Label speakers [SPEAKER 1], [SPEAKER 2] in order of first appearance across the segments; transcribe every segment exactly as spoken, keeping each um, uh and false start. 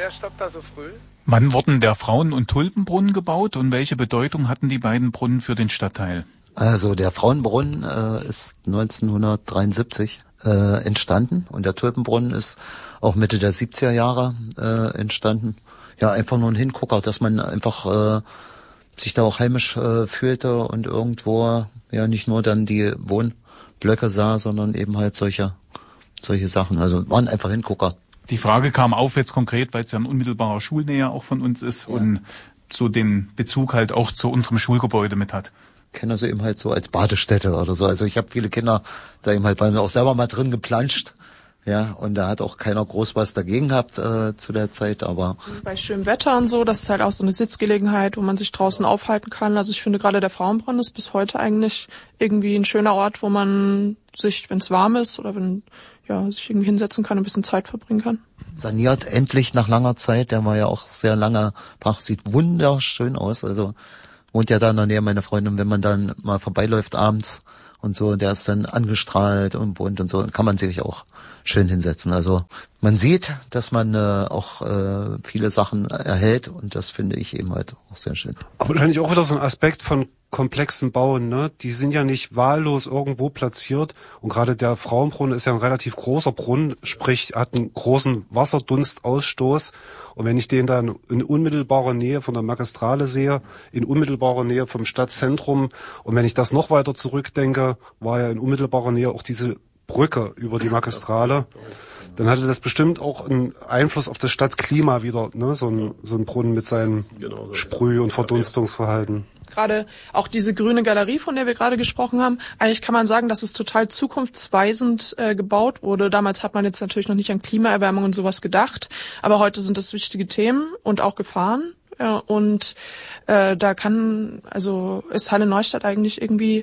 [SPEAKER 1] wer stoppt da so früh?
[SPEAKER 2] Wann wurden der Frauen- und Tulpenbrunnen gebaut und welche Bedeutung hatten die beiden Brunnen für den Stadtteil?
[SPEAKER 3] Also der Frauenbrunnen äh, ist neunzehnhundertdreiundsiebzig äh, entstanden und der Tulpenbrunnen ist auch Mitte der siebziger Jahre äh, entstanden. Ja, einfach nur ein Hingucker, dass man einfach äh, sich da auch heimisch äh, fühlte und irgendwo ja nicht nur dann die Wohnblöcke sah, sondern eben halt solche solche Sachen. Also waren einfach Hingucker.
[SPEAKER 2] Die Frage kam auf jetzt konkret, weil es ja in unmittelbarer Schulnähe auch von uns ist, ja, und so den Bezug halt auch zu unserem Schulgebäude mit hat.
[SPEAKER 3] Kennen also eben halt so als Badestätte oder so. Also ich habe viele Kinder da eben halt bei mir auch selber mal drin geplanscht. Ja, und da hat auch keiner groß was dagegen gehabt äh, zu der Zeit, aber...
[SPEAKER 4] Bei schönem Wetter und so, das ist halt auch so eine Sitzgelegenheit, wo man sich draußen aufhalten kann. Also ich finde gerade der Frauenbrunnen ist bis heute eigentlich irgendwie ein schöner Ort, wo man sich, wenn es warm ist oder wenn ja sich irgendwie hinsetzen kann und ein bisschen Zeit verbringen kann.
[SPEAKER 3] Saniert endlich nach langer Zeit, der war ja auch sehr lange brach, sieht wunderschön aus. Also wohnt ja da in der Nähe meine Freundin, wenn man dann mal vorbeiläuft abends und so, der ist dann angestrahlt und bunt und so, kann man sich auch schön hinsetzen. Also man sieht, dass man äh, auch äh, viele Sachen erhält und das finde ich eben halt auch sehr schön.
[SPEAKER 5] Aber wahrscheinlich auch wieder so ein Aspekt von komplexen Bauen, ne? Die sind ja nicht wahllos irgendwo platziert und gerade der Frauenbrunnen ist ja ein relativ großer Brunnen, sprich hat einen großen Wasserdunstausstoß und wenn ich den dann in unmittelbarer Nähe von der Magistrale sehe, in unmittelbarer Nähe vom Stadtzentrum und wenn ich das noch weiter zurückdenke, war ja in unmittelbarer Nähe auch diese Brücke über die Magistrale, dann hatte das bestimmt auch einen Einfluss auf das Stadtklima wieder, ne? So ein, so ein Brunnen mit seinem Sprüh- und Verdunstungsverhalten.
[SPEAKER 4] Gerade auch diese grüne Galerie, von der wir gerade gesprochen haben, eigentlich kann man sagen, dass es total zukunftsweisend äh, gebaut wurde. Damals hat man jetzt natürlich noch nicht an Klimaerwärmung und sowas gedacht, aber heute sind das wichtige Themen und auch Gefahren. Ja, und äh, da kann, also ist Halle Neustadt eigentlich irgendwie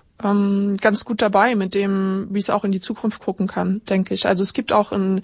[SPEAKER 4] ähm, ganz gut dabei mit dem, wie es auch in die Zukunft gucken kann, denke ich. Also es gibt auch in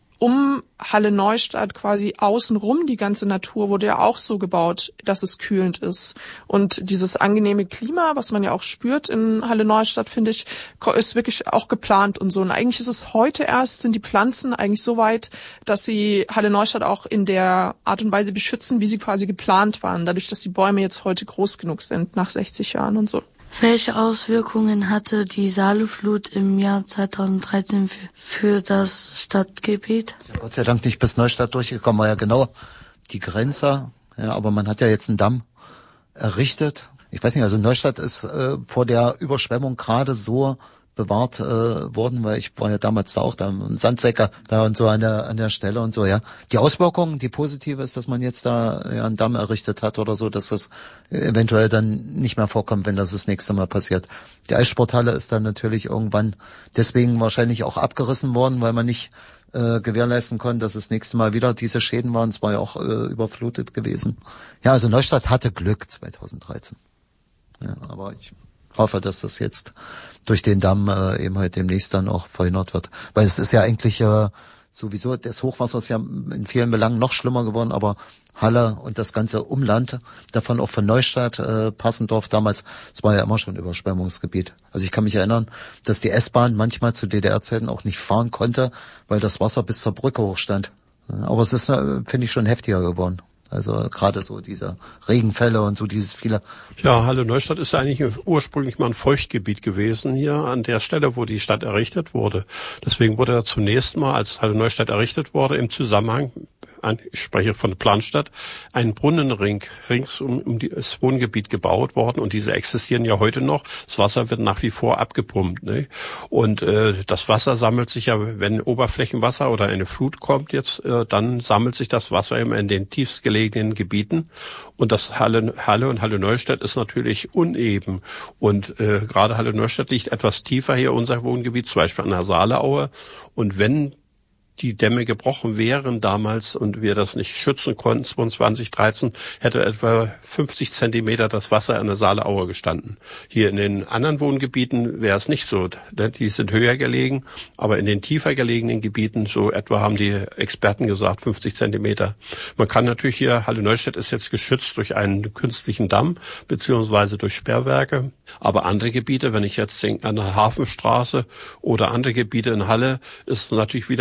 [SPEAKER 4] um Halle Neustadt quasi außenrum, die ganze Natur wurde ja auch so gebaut, dass es kühlend ist. Und dieses angenehme Klima, was man ja auch spürt in Halle Neustadt, finde ich, ist wirklich auch geplant und so. Und eigentlich ist es heute erst, sind die Pflanzen eigentlich so weit, dass sie Halle Neustadt auch in der Art und Weise beschützen, wie sie quasi geplant waren. Dadurch, dass die Bäume jetzt heute groß genug sind, nach sechzig Jahren und so.
[SPEAKER 6] Welche Auswirkungen hatte die Saaleflut im Jahr zweitausenddreizehn für, für das Stadtgebiet?
[SPEAKER 3] Ja, Gott sei Dank nicht bis Neustadt durchgekommen, war ja genau die Grenze. Ja, aber man hat ja jetzt einen Damm errichtet. Ich weiß nicht, also Neustadt ist äh, vor der Überschwemmung gerade so bewahrt äh, worden, weil ich war ja damals da auch da im Sandsäcker da und so an der an der Stelle und so, ja. Die Auswirkung, die positive ist, dass man jetzt da ja, einen Damm errichtet hat oder so, dass das eventuell dann nicht mehr vorkommt, wenn das das nächste Mal passiert. Die Eissporthalle ist dann natürlich irgendwann deswegen wahrscheinlich auch abgerissen worden, weil man nicht äh, gewährleisten konnte, dass das nächste Mal wieder diese Schäden waren. Es war ja auch äh, überflutet gewesen. Ja, also Neustadt hatte Glück zweitausenddreizehn. Ja, aber ich hoffe, dass das jetzt durch den Damm äh, eben halt demnächst dann auch verhindert wird. Weil es ist ja eigentlich äh, sowieso, das Hochwasser ist ja in vielen Belangen noch schlimmer geworden, aber Halle und das ganze Umland, davon auch von Neustadt, äh, Passendorf damals, es war ja immer schon Überschwemmungsgebiet. Also ich kann mich erinnern, dass die S-Bahn manchmal zu D D R-Zeiten auch nicht fahren konnte, weil das Wasser bis zur Brücke hochstand. Aber es ist, äh, finde ich, schon heftiger geworden. Also gerade so diese Regenfälle und so dieses viele.
[SPEAKER 7] Ja, Halle Neustadt ist eigentlich ursprünglich mal ein Feuchtgebiet gewesen hier an der Stelle, wo die Stadt errichtet wurde. Deswegen wurde ja zunächst mal, als Halle Neustadt errichtet wurde, im Zusammenhang, ich spreche von der Planstadt, ein Brunnenring rings um, um das Wohngebiet gebaut worden und diese existieren ja heute noch. Das Wasser wird nach wie vor abgepumpt, ne? Und äh, das Wasser sammelt sich ja, wenn Oberflächenwasser oder eine Flut kommt jetzt, äh, dann sammelt sich das Wasser immer in den tiefstgelegenen Gebieten und das Halle, Halle und Halle Neustadt ist natürlich uneben und äh, gerade Halle Neustadt liegt etwas tiefer hier unser Wohngebiet, zum Beispiel an der Saaleaue und wenn die Dämme gebrochen wären damals und wir das nicht schützen konnten, zwanzig dreizehn, hätte etwa fünfzig Zentimeter das Wasser an der Saaleaue gestanden. Hier in den anderen Wohngebieten wäre es nicht so. Die sind höher gelegen, aber in den tiefer gelegenen Gebieten, so etwa haben die Experten gesagt, fünfzig Zentimeter. Man kann natürlich hier, Halle Neustadt ist jetzt geschützt durch einen künstlichen Damm, beziehungsweise durch Sperrwerke. Aber andere Gebiete, wenn ich jetzt denke an der Hafenstraße oder andere Gebiete in Halle, ist natürlich wieder etwas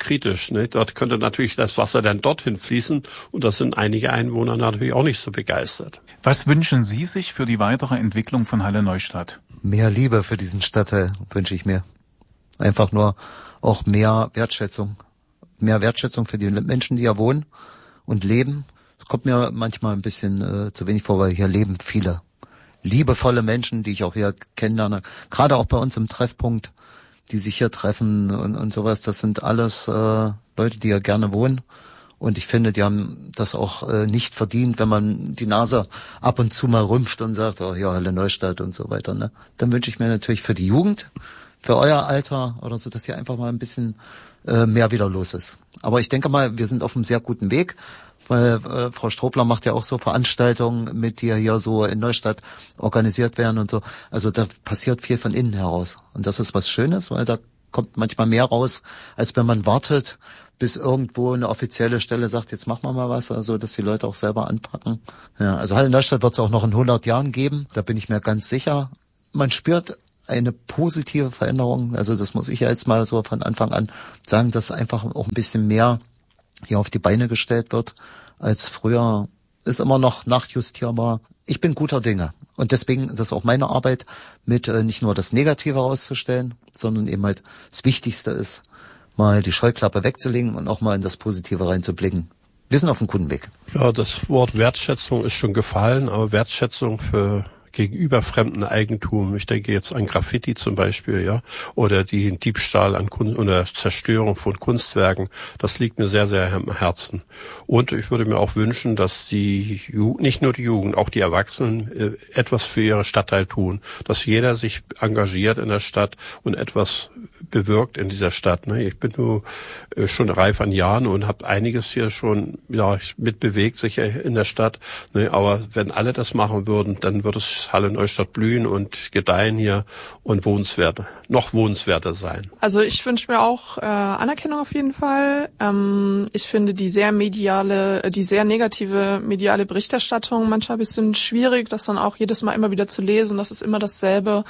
[SPEAKER 7] kritisch. Ne? Dort könnte natürlich das Wasser dann dorthin fließen und das sind einige Einwohner natürlich auch nicht so begeistert.
[SPEAKER 2] Was wünschen Sie sich für die weitere Entwicklung von Halle Neustadt?
[SPEAKER 3] Mehr Liebe für diesen Stadtteil wünsche ich mir. Einfach nur auch mehr Wertschätzung. Mehr Wertschätzung für die Menschen, die hier wohnen und leben. Es kommt mir manchmal ein bisschen äh, zu wenig vor, weil hier leben viele liebevolle Menschen, die ich auch hier kennenlerne. Gerade auch bei uns im Treffpunkt, die sich hier treffen und, und sowas. Das sind alles äh, Leute, die hier gerne wohnen. Und ich finde, die haben das auch äh, nicht verdient, wenn man die Nase ab und zu mal rümpft und sagt, oh ja, Halle Neustadt und so weiter. Ne? Dann wünsche ich mir natürlich für die Jugend, für euer Alter oder so, dass hier einfach mal ein bisschen äh, mehr wieder los ist. Aber ich denke mal, wir sind auf einem sehr guten Weg, weil äh, Frau Strobler macht ja auch so Veranstaltungen mit, die ja hier so in Neustadt organisiert werden und so. Also da passiert viel von innen heraus. Und das ist was Schönes, weil da kommt manchmal mehr raus, als wenn man wartet, bis irgendwo eine offizielle Stelle sagt, jetzt machen wir mal was, also dass die Leute auch selber anpacken. Ja, also Halle Neustadt wird es auch noch in hundert Jahren geben, da bin ich mir ganz sicher. Man spürt eine positive Veränderung, also das muss ich ja jetzt mal so von Anfang an sagen, dass einfach auch ein bisschen mehr hier auf die Beine gestellt wird als früher. Ist immer noch nachjustierbar. Ich bin guter Dinge. Und deswegen ist das auch meine Arbeit, mit äh, nicht nur das Negative herauszustellen, sondern eben halt das Wichtigste ist, mal die Scheuklappe wegzulegen und auch mal in das Positive reinzublicken. Wir sind auf dem guten Weg.
[SPEAKER 7] Ja, das Wort Wertschätzung ist schon gefallen, aber Wertschätzung für gegenüber fremden Eigentum. Ich denke jetzt an Graffiti zum Beispiel, ja, oder die Diebstahl an Kunst oder Zerstörung von Kunstwerken. Das liegt mir sehr, sehr am Herzen. Und ich würde mir auch wünschen, dass die Jugend, nicht nur die Jugend, auch die Erwachsenen äh, etwas für ihre Stadtteil tun. Dass jeder sich engagiert in der Stadt und etwas bewirkt in dieser Stadt. Ne? Ich bin nur äh, schon reif an Jahren und habe einiges hier schon ja mitbewegt, sicher in der Stadt. Ne? Aber wenn alle das machen würden, dann würde es Halle Neustadt blühen und gedeihen hier und wohnenswert, noch wohnenswerter sein.
[SPEAKER 4] Also ich wünsche mir auch äh, Anerkennung auf jeden Fall. Ähm, ich finde die sehr mediale, die sehr negative mediale Berichterstattung manchmal ein bisschen schwierig, das dann auch jedes Mal immer wieder zu lesen. Das ist immer dasselbe.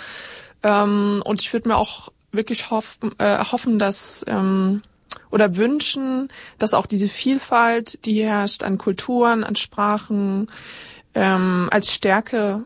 [SPEAKER 4] Ähm, und ich würde mir auch wirklich hoffen, äh, hoffen, dass ähm, oder wünschen, dass auch diese Vielfalt, die herrscht an Kulturen, an Sprachen, ähm, als Stärke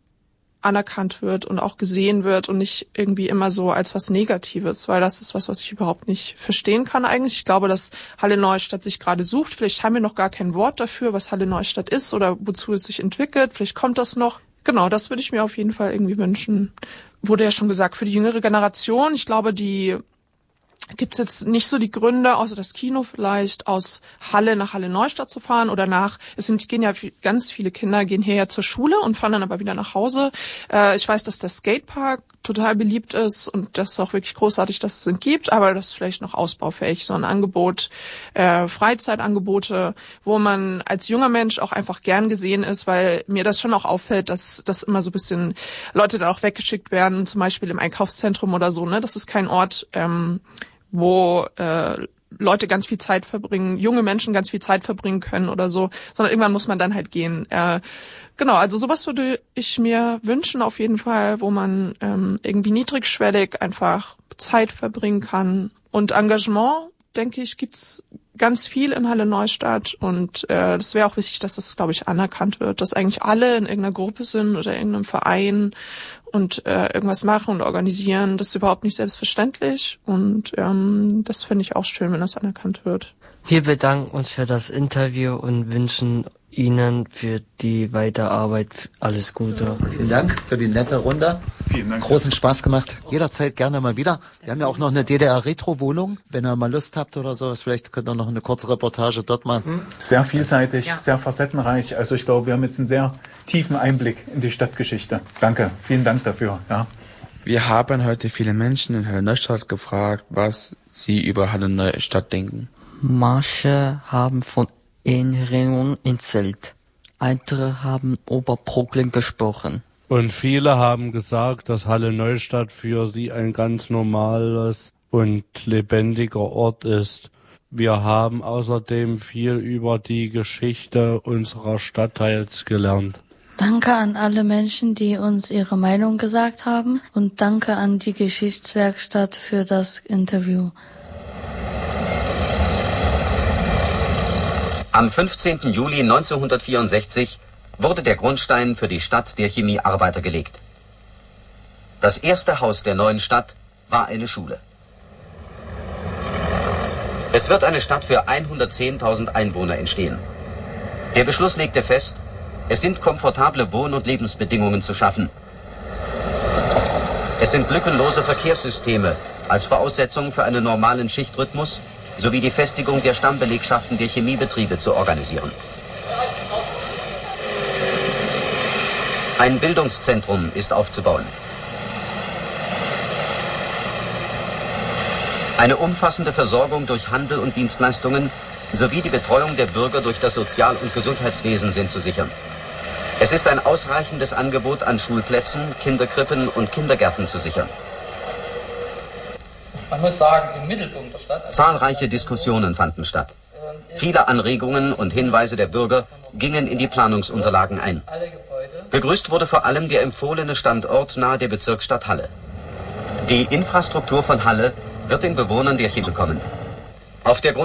[SPEAKER 4] anerkannt wird und auch gesehen wird und nicht irgendwie immer so als was Negatives, weil das ist was, was ich überhaupt nicht verstehen kann eigentlich. Ich glaube, dass Halle Neustadt sich gerade sucht. Vielleicht haben wir noch gar kein Wort dafür, was Halle Neustadt ist oder wozu es sich entwickelt. Vielleicht kommt das noch. Genau, das würde ich mir auf jeden Fall irgendwie wünschen. Wurde ja schon gesagt, für die jüngere Generation. Ich glaube, die gibt's jetzt nicht so die Gründe, außer das Kino vielleicht, aus Halle nach Halle Neustadt zu fahren oder nach, es sind, gehen ja viel, ganz viele Kinder gehen hierher zur Schule und fahren dann aber wieder nach Hause. Äh, ich weiß, dass der Skatepark total beliebt ist und das ist auch wirklich großartig, dass es ihn gibt, aber das ist vielleicht noch ausbaufähig, so ein Angebot, äh, Freizeitangebote, wo man als junger Mensch auch einfach gern gesehen ist, weil mir das schon auch auffällt, dass dass immer so ein bisschen Leute da auch weggeschickt werden, zum Beispiel im Einkaufszentrum oder so, ne? Das ist kein Ort, ähm, wo äh, Leute ganz viel Zeit verbringen, junge Menschen ganz viel Zeit verbringen können oder so, sondern irgendwann muss man dann halt gehen. Äh, genau, also sowas würde ich mir wünschen auf jeden Fall, wo man ähm, irgendwie niedrigschwellig einfach Zeit verbringen kann. Und Engagement, denke ich, gibt's ganz viel in Halle Neustadt und äh, das wäre auch wichtig, dass das, glaube ich, anerkannt wird, dass eigentlich alle in irgendeiner Gruppe sind oder irgendeinem Verein und äh, irgendwas machen und organisieren. Das ist überhaupt nicht selbstverständlich und ähm, das finde ich auch schön, wenn das anerkannt wird.
[SPEAKER 1] Wir bedanken uns für das Interview und wünschen Ihnen für die Weiterarbeit alles Gute.
[SPEAKER 3] Vielen Dank für die nette Runde.
[SPEAKER 2] Vielen Dank.
[SPEAKER 3] Großen Spaß gemacht. Jederzeit gerne mal wieder. Wir haben ja auch noch eine D D R-Retro-Wohnung. Wenn ihr mal Lust habt oder so, vielleicht könnt ihr noch eine kurze Reportage dort machen.
[SPEAKER 2] Sehr vielseitig,
[SPEAKER 4] Ja.
[SPEAKER 2] sehr facettenreich. Also ich glaube, wir haben jetzt einen sehr tiefen Einblick in die Stadtgeschichte. Danke, vielen Dank dafür. Ja.
[SPEAKER 8] Wir haben heute viele Menschen in Halle Neustadt gefragt, was sie über Halle Neustadt denken.
[SPEAKER 1] Manche haben von Erinnerungen erzählt. Andere haben über Brooklyn gesprochen.
[SPEAKER 9] Und viele haben gesagt, dass Halle Neustadt für sie ein ganz normales und lebendiger Ort ist. Wir haben außerdem viel über die Geschichte unserer Stadtteils gelernt.
[SPEAKER 6] Danke an alle Menschen, die uns ihre Meinung gesagt haben und danke an die Geschichtswerkstatt für das Interview.
[SPEAKER 10] Am fünfzehnten Juli neunzehnhundertvierundsechzig wurde der Grundstein für die Stadt der Chemiearbeiter gelegt. Das erste Haus der neuen Stadt war eine Schule. Es wird eine Stadt für hundertzehntausend Einwohner entstehen. Der Beschluss legte fest, es sind komfortable Wohn- und Lebensbedingungen zu schaffen. Es sind lückenlose Verkehrssysteme als Voraussetzung für einen normalen Schichtrhythmus sowie die Festigung der Stammbelegschaften der Chemiebetriebe zu organisieren. Ein Bildungszentrum ist aufzubauen. Eine umfassende Versorgung durch Handel und Dienstleistungen sowie die Betreuung der Bürger durch das Sozial- und Gesundheitswesen sind zu sichern. Es ist ein ausreichendes Angebot an Schulplätzen, Kinderkrippen und Kindergärten zu sichern.
[SPEAKER 11] Man muss sagen, im Mittelpunkt der Stadt... Also
[SPEAKER 10] Zahlreiche Diskussionen fanden statt. Viele Anregungen und Hinweise der Bürger gingen in die Planungsunterlagen ein. Begrüßt wurde vor allem der empfohlene Standort nahe der Bezirksstadt Halle. Die Infrastruktur von Halle wird den Bewohnern der Chemie kommen. Auf der Grund